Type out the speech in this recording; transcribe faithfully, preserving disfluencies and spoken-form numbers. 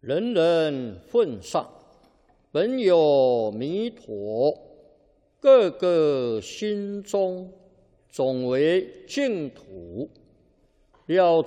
人人奉上，本有弥陀，个个心中总为净土。了